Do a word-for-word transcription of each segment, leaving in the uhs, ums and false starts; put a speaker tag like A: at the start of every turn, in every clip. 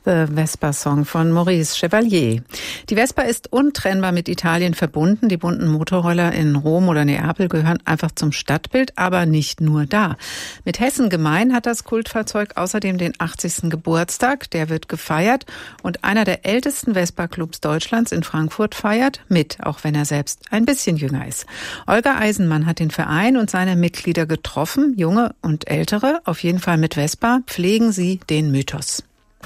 A: The Vespa Song von Maurice Chevalier. Die Vespa ist untrennbar mit Italien verbunden. Die bunten Motorroller in Rom oder Neapel gehören einfach zum Stadtbild, aber nicht nur da. Mit Hessen gemein hat das Kultfahrzeug außerdem den achtzigsten Geburtstag. Der wird gefeiert und einer der ältesten Vespa-Clubs Deutschlands in Frankfurt feiert mit, auch wenn er selbst ein bisschen jünger ist. Olga Eisenmann hat den Verein und seine Mitglieder getroffen, junge und ältere, auf jeden Fall mit Vespa, pflegen sie den Mythos.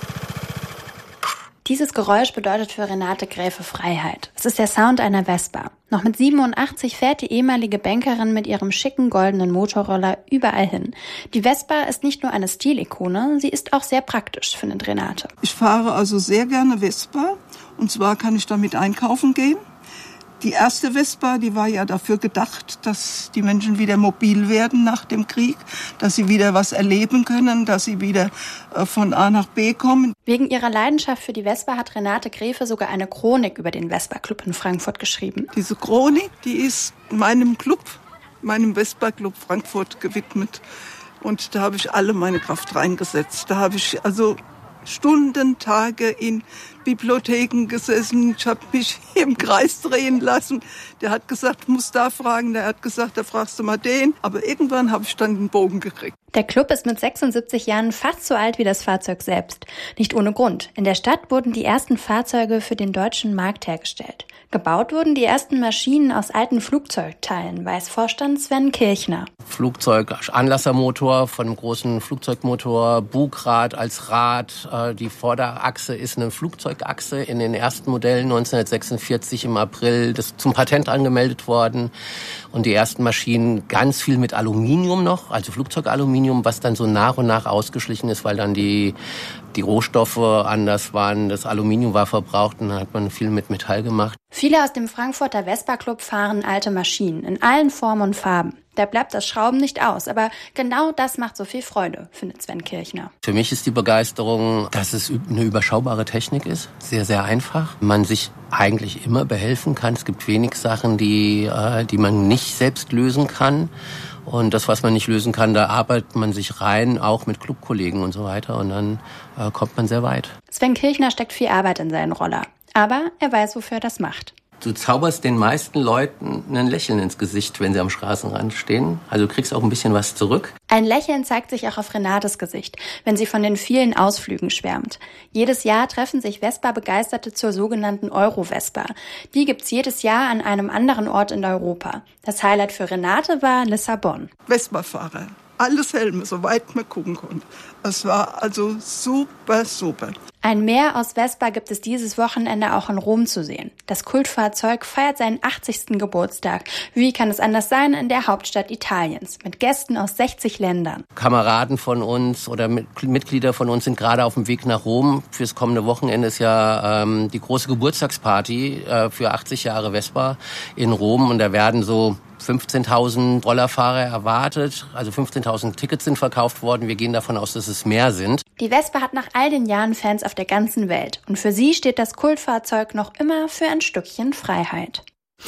B: Dieses Geräusch bedeutet für Renate Gräfe Freiheit. Es ist der Sound einer Vespa. Noch mit siebenundachtzig fährt die ehemalige Bankerin mit ihrem schicken goldenen Motorroller überall hin. Die Vespa ist nicht nur eine Stilikone, sie ist auch sehr praktisch, findet Renate.
C: Ich fahre also sehr gerne Vespa und zwar kann ich damit einkaufen gehen. Die erste Vespa, die war ja dafür gedacht, dass die Menschen wieder mobil werden nach dem Krieg, dass sie wieder was erleben können, dass sie wieder von A nach B kommen.
B: Wegen ihrer Leidenschaft für die Vespa hat Renate Gräfe sogar eine Chronik über den Vespa-Club in Frankfurt geschrieben.
C: Diese Chronik, die ist meinem Club, meinem Vespa-Club Frankfurt gewidmet. Und da habe ich alle meine Kraft reingesetzt. Da habe ich also Stunden, Tage in Bibliotheken gesessen. Ich habe mich im Kreis drehen lassen. Der hat gesagt, muss da fragen. Der hat gesagt, da fragst du mal den. Aber irgendwann habe ich dann den Bogen gekriegt.
B: Der Club ist mit sechsundsiebzig Jahren fast so alt wie das Fahrzeug selbst. Nicht ohne Grund. In der Stadt wurden die ersten Fahrzeuge für den deutschen Markt hergestellt. Gebaut wurden die ersten Maschinen aus alten Flugzeugteilen, weiß Vorstand Sven Kirchner.
D: Flugzeug, Anlassermotor von einem großen Flugzeugmotor, Bugrad als Rad. Die Vorderachse ist eine Flugzeugachse. In den ersten Modellen neunzehnhundertsechsundvierzig im April das zum Patent angemeldet worden. Und die ersten Maschinen ganz viel mit Aluminium noch, also Flugzeugaluminium, was dann so nach und nach ausgeschlichen ist, weil dann die die Rohstoffe anders waren, das Aluminium war verbraucht und dann hat man viel mit Metall gemacht.
B: Viele aus dem Frankfurter Vespa-Club fahren alte Maschinen in allen Formen und Farben. Da bleibt das Schrauben nicht aus, aber genau das macht so viel Freude, findet Sven Kirchner.
D: Für mich ist die Begeisterung, dass es eine überschaubare Technik ist, sehr, sehr einfach. Man sich eigentlich immer behelfen kann. Es gibt wenig Sachen, die, die man nicht selbst lösen kann. Und das, was man nicht lösen kann, da arbeitet man sich rein, auch mit Clubkollegen und so weiter. Und dann äh, kommt man sehr weit.
B: Sven Kirchner steckt viel Arbeit in seinen Roller. Aber er weiß, wofür er das macht.
D: Du zauberst den meisten Leuten ein Lächeln ins Gesicht, wenn sie am Straßenrand stehen. Also du kriegst auch ein bisschen was zurück.
B: Ein Lächeln zeigt sich auch auf Renates Gesicht, wenn sie von den vielen Ausflügen schwärmt. Jedes Jahr treffen sich Vespa-Begeisterte zur sogenannten Euro-Vespa. Die gibt's jedes Jahr an einem anderen Ort in Europa. Das Highlight für Renate war Lissabon.
C: Vespa-Fahrer, alles Helme, soweit man gucken konnte. Es war also super, super.
B: Ein Meer aus Vespa gibt es dieses Wochenende auch in Rom zu sehen. Das Kultfahrzeug feiert seinen achtzigsten Geburtstag. Wie kann es anders sein in der Hauptstadt Italiens, mit Gästen aus sechzig Ländern.
D: Kameraden von uns oder Mitglieder von uns sind gerade auf dem Weg nach Rom. Fürs kommende Wochenende ist ja ähm, die große Geburtstagsparty äh, für achtzig Jahre Vespa in Rom. Und da werden so fünfzehntausend Rollerfahrer erwartet, also fünfzehntausend Tickets sind verkauft worden. Wir gehen davon aus, dass es mehr sind.
B: Die Vespa hat nach all den Jahren Fans auf der ganzen Welt. Und für sie steht das Kultfahrzeug noch immer für ein Stückchen Freiheit.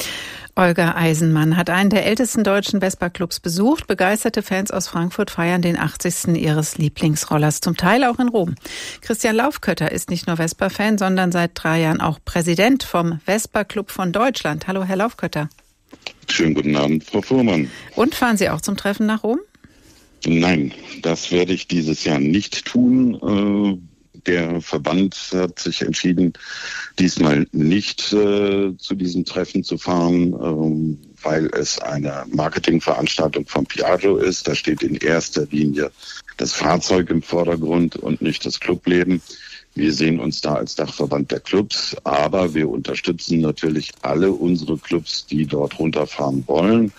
A: Olga Eisenmann hat einen der ältesten deutschen Vespa-Clubs besucht. Begeisterte Fans aus Frankfurt feiern den achtzigsten ihres Lieblingsrollers, zum Teil auch in Rom. Christian Laufkötter ist nicht nur Vespa-Fan, sondern seit drei Jahren auch Präsident vom Vespa-Club von Deutschland. Hallo, Herr Laufkötter.
E: Schönen guten Abend, Frau Fuhrmann.
A: Und fahren Sie auch zum Treffen nach Rom?
E: Nein, das werde ich dieses Jahr nicht tun. Der Verband hat sich entschieden, diesmal nicht äh, zu diesem Treffen zu fahren, ähm, weil es eine Marketingveranstaltung von Piaggio ist. Da steht in erster Linie das Fahrzeug im Vordergrund und nicht das Clubleben. Wir sehen uns da als Dachverband der Clubs, aber wir unterstützen natürlich alle unsere Clubs, die dort runterfahren wollen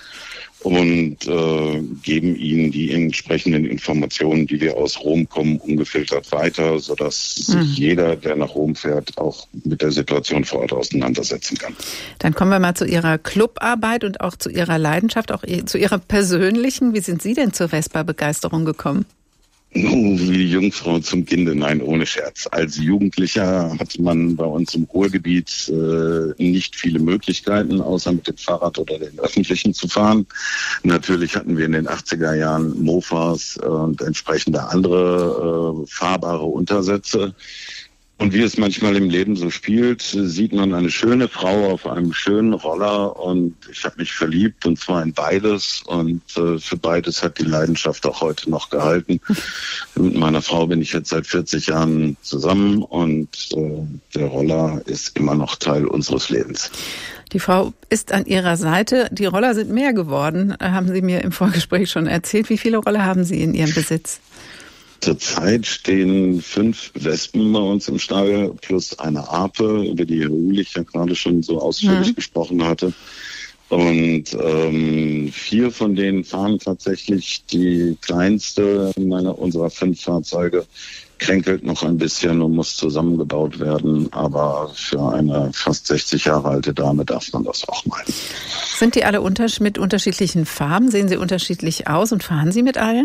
E: und äh, geben ihnen die entsprechenden Informationen, die wir aus Rom kommen, ungefiltert weiter, sodass sich mhm. jeder, der nach Rom fährt, auch mit der Situation vor Ort auseinandersetzen kann.
A: Dann kommen wir mal zu Ihrer Clubarbeit und auch zu Ihrer Leidenschaft, auch zu Ihrer persönlichen. Wie sind Sie denn zur Vespa-Begeisterung gekommen?
E: Oh, wie Jungfrau zum Kinde, nein, ohne Scherz. Als Jugendlicher hatte man bei uns im Ruhrgebiet äh, nicht viele Möglichkeiten, außer mit dem Fahrrad oder den Öffentlichen zu fahren. Natürlich hatten wir in den achtziger Jahren Mofas und entsprechende andere äh, fahrbare Untersätze. Und wie es manchmal im Leben so spielt, sieht man eine schöne Frau auf einem schönen Roller und ich habe mich verliebt und zwar in beides und äh, für beides hat die Leidenschaft auch heute noch gehalten. Mit meiner Frau bin ich jetzt seit vierzig Jahren zusammen und äh, der Roller ist immer noch Teil unseres Lebens.
A: Die Frau ist an Ihrer Seite. Die Roller sind mehr geworden, haben Sie mir im Vorgespräch schon erzählt. Wie viele Roller haben Sie in Ihrem Besitz?
E: Zurzeit stehen fünf Wespen bei uns im Stall plus eine Ape, über die Herr Uhlich ja gerade schon so ausführlich mhm. gesprochen hatte. Und ähm, vier von denen fahren tatsächlich. Die kleinste meiner unserer fünf Fahrzeuge kränkelt noch ein bisschen und muss zusammengebaut werden. Aber für eine fast sechzig Jahre alte Dame darf man das auch meinen.
A: Sind die alle unter- mit unterschiedlichen Farben? Sehen sie unterschiedlich aus und fahren Sie mit allen?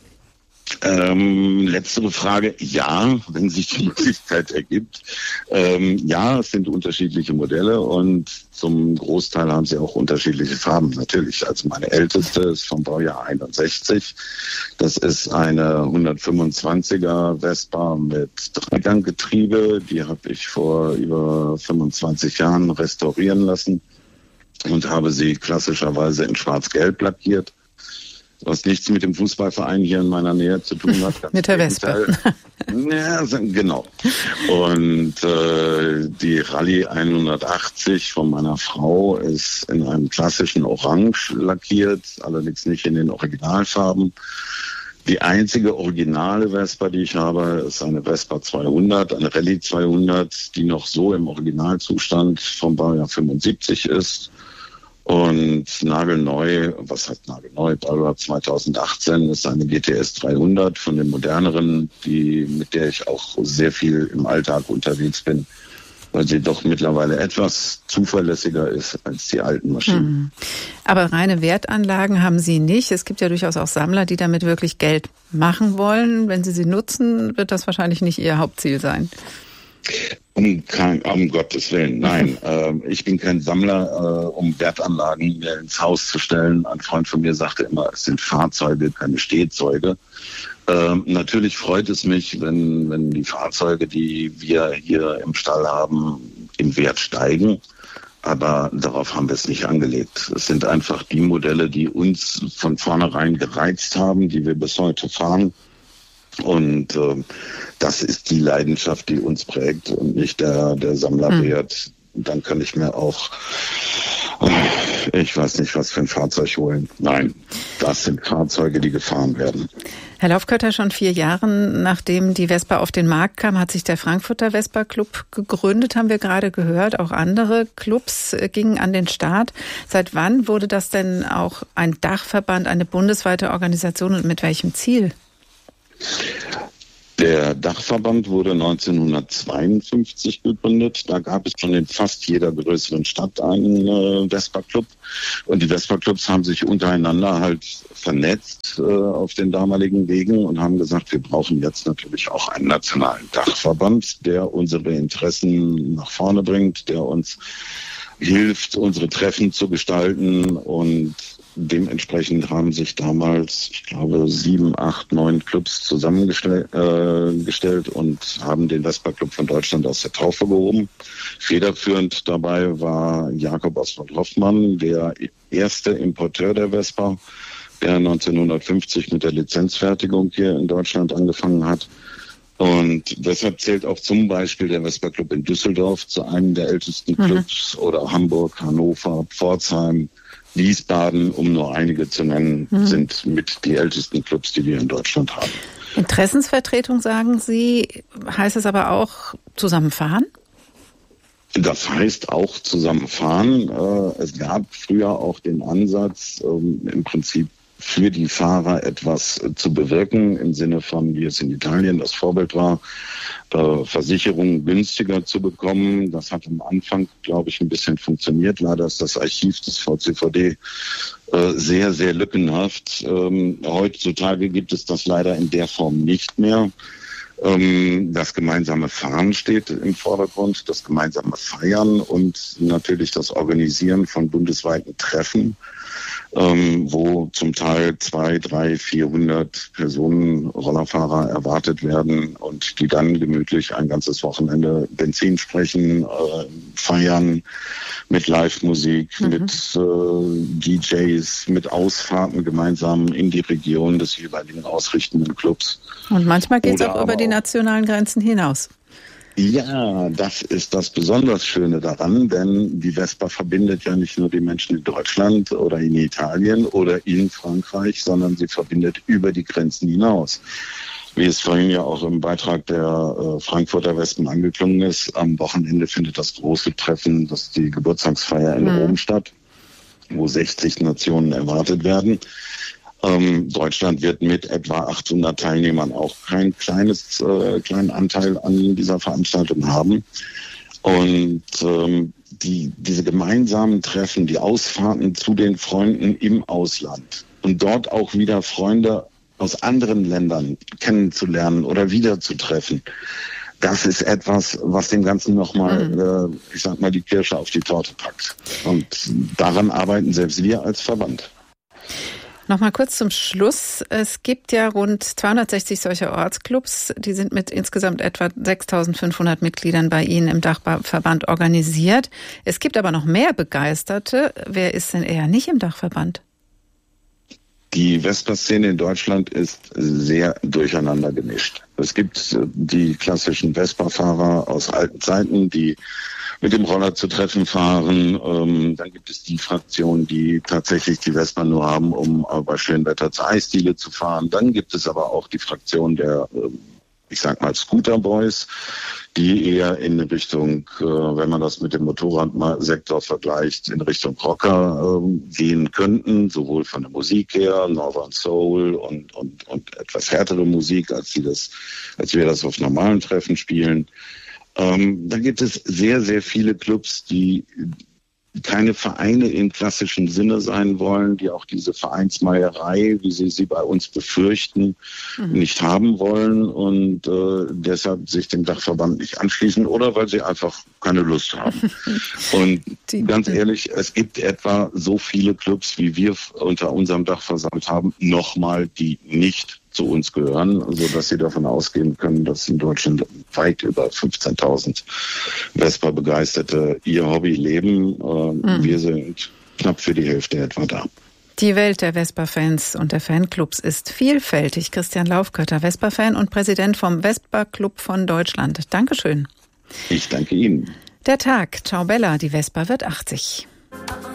E: Ähm, letztere Frage, ja, wenn sich die Möglichkeit ergibt. Ähm, ja, es sind unterschiedliche Modelle und zum Großteil haben sie auch unterschiedliche Farben, natürlich. Also meine älteste ist vom Baujahr einundsechzig. Das ist eine hundertfünfundzwanziger Vespa mit Dreiganggetriebe. Die habe ich vor über fünfundzwanzig Jahren restaurieren lassen und habe sie klassischerweise in schwarz-gelb lackiert. Was nichts mit dem Fußballverein hier in meiner Nähe zu tun hat.
A: Mit der Vespa.
E: Ja, genau. Und äh, die Rallye hundertachtzig von meiner Frau ist in einem klassischen Orange lackiert, allerdings nicht in den Originalfarben. Die einzige originale Vespa, die ich habe, ist eine Vespa zweihundert, eine Rallye zweihundert, die noch so im Originalzustand vom Baujahr fünfundsiebzig ist. Und nagelneu, was heißt nagelneu, Baujahr zweitausendachtzehn ist eine G T S dreihundert von den moderneren, die, mit der ich auch sehr viel im Alltag unterwegs bin, weil sie doch mittlerweile etwas zuverlässiger ist als die alten Maschinen.
A: Aber reine Wertanlagen haben Sie nicht. Es gibt ja durchaus auch Sammler, die damit wirklich Geld machen wollen. Wenn Sie sie nutzen, wird das wahrscheinlich nicht Ihr Hauptziel sein.
E: Um, kein, um Gottes Willen, nein. äh, ich bin kein Sammler, äh, um Wertanlagen mir ins Haus zu stellen. Ein Freund von mir sagte immer, es sind Fahrzeuge, keine Stehzeuge. Äh, natürlich freut es mich, wenn, wenn die Fahrzeuge, die wir hier im Stall haben, im Wert steigen. Aber darauf haben wir es nicht angelegt. Es sind einfach die Modelle, die uns von vornherein gereizt haben, die wir bis heute fahren. Und äh, das ist die Leidenschaft, die uns prägt und nicht der, der Sammlerwert. Mhm. Dann kann ich mir auch, äh, ich weiß nicht, was für ein Fahrzeug holen. Nein, das sind Fahrzeuge, die gefahren werden.
A: Herr Laufkötter, schon vier Jahre nachdem die Vespa auf den Markt kam, hat sich der Frankfurter Vespa Club gegründet, haben wir gerade gehört. Auch andere Clubs gingen an den Start. Seit wann wurde das denn auch ein Dachverband, eine bundesweite Organisation und mit welchem Ziel?
E: Der Dachverband wurde neunzehnhundertzweiundfünfzig gegründet. Da gab es schon in fast jeder größeren Stadt einen äh, Vespa-Club. Und die Vespa-Clubs haben sich untereinander halt vernetzt äh, auf den damaligen Wegen und haben gesagt, wir brauchen jetzt natürlich auch einen nationalen Dachverband, der unsere Interessen nach vorne bringt, der uns hilft, unsere Treffen zu gestalten. Und dementsprechend haben sich damals, ich glaube, sieben, acht, neun Clubs zusammengestellt äh, und haben den Vespa-Club von Deutschland aus der Taufe gehoben. Federführend dabei war Jakob Oswald Hoffmann, der erste Importeur der Vespa, der neunzehnhundertfünfzig mit der Lizenzfertigung hier in Deutschland angefangen hat. Und deshalb zählt auch zum Beispiel der Vespa Club in Düsseldorf zu einem der ältesten Clubs, mhm. oder Hamburg, Hannover, Pforzheim, Wiesbaden, um nur einige zu nennen, mhm. sind mit die ältesten Clubs, die wir in Deutschland haben.
A: Interessensvertretung, sagen Sie, heißt es aber auch zusammenfahren?
E: Das heißt auch zusammenfahren. Es gab früher auch den Ansatz, im Prinzip für die Fahrer etwas zu bewirken, im Sinne von, wie es in Italien das Vorbild war, äh, Versicherungen günstiger zu bekommen. Das hat am Anfang, glaube ich, ein bisschen funktioniert. Leider ist das Archiv des V C V D äh, sehr, sehr lückenhaft. Ähm, heutzutage gibt es das leider in der Form nicht mehr. Ähm, das gemeinsame Fahren steht im Vordergrund, das gemeinsame Feiern und natürlich das Organisieren von bundesweiten Treffen. ähm, wo zum Teil zwei, drei, vierhundert Personen, Rollerfahrer erwartet werden und die dann gemütlich ein ganzes Wochenende Benzin sprechen, äh, feiern mit Live-Musik, mhm. mit äh, D Js, mit Ausfahrten gemeinsam in die Region des jeweiligen ausrichtenden Clubs.
A: Und manchmal geht es auch über die nationalen Grenzen hinaus.
E: Ja, das ist das besonders Schöne daran, denn die Vespa verbindet ja nicht nur die Menschen in Deutschland oder in Italien oder in Frankreich, sondern sie verbindet über die Grenzen hinaus. Wie es vorhin ja auch im Beitrag der äh, Frankfurter Wespen angeklungen ist, am Wochenende findet das große Treffen, das ist die Geburtstagsfeier in mhm. Rom statt, wo sechzig Nationen erwartet werden. Ähm, Deutschland wird mit etwa achthundert Teilnehmern auch kein kleines, äh, kleinen Anteil an dieser Veranstaltung haben. Und ähm, die, diese gemeinsamen Treffen, die Ausfahrten zu den Freunden im Ausland und dort auch wieder Freunde aus anderen Ländern kennenzulernen oder wiederzutreffen, das ist etwas, was dem Ganzen nochmal, mhm. äh, ich sag mal, die Kirsche auf die Torte packt. Und daran arbeiten selbst wir als Verband.
A: Nochmal kurz zum Schluss. Es gibt ja rund zweihundertsechzig solcher Ortsclubs. Die sind mit insgesamt etwa sechstausendfünfhundert Mitgliedern bei Ihnen im Dachverband organisiert. Es gibt aber noch mehr Begeisterte. Wer ist denn eher nicht im Dachverband?
E: Die Vespa-Szene in Deutschland ist sehr durcheinander gemischt. Es gibt die klassischen Vespa-Fahrer aus alten Zeiten, die mit dem Roller zu Treffen fahren. Ähm, dann gibt es die Fraktion, die tatsächlich die Vespa nur haben, um bei schönem Wetter zur Eisdiele zu fahren. Dann gibt es aber auch die Fraktion der, ich sag mal, Scooter-Boys, die eher in Richtung, äh, wenn man das mit dem Motorradsektor vergleicht, in Richtung Rocker äh, gehen könnten, sowohl von der Musik her, Northern Soul und, und, und etwas härtere Musik, als, die das, als wir das auf normalen Treffen spielen. Ähm, da gibt es sehr, sehr viele Clubs, die keine Vereine im klassischen Sinne sein wollen, die auch diese Vereinsmeierei, wie sie sie bei uns befürchten, mhm. nicht haben wollen und äh, deshalb sich dem Dachverband nicht anschließen oder weil sie einfach keine Lust haben. Und die, ganz ehrlich, es gibt etwa so viele Clubs, wie wir unter unserem Dach versammelt haben, nochmal, die nicht zu uns gehören, sodass Sie davon ausgehen können, dass in Deutschland weit über fünfzehntausend Vespa-Begeisterte ihr Hobby leben. Mhm. Wir sind knapp für die Hälfte etwa da.
A: Die Welt der Vespa-Fans und der Fanclubs ist vielfältig. Christian Laufkötter, Vespa-Fan und Präsident vom Vespa-Club von Deutschland. Dankeschön.
E: Ich danke Ihnen.
A: Der Tag. Ciao Bella, die Vespa wird achtzig.